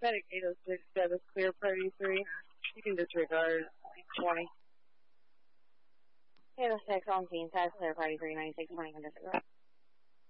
Medic 806, that is clear, priority 3. You can disregard 20. 806 on scene, status clear, priority 3, 96, 20, can disregard.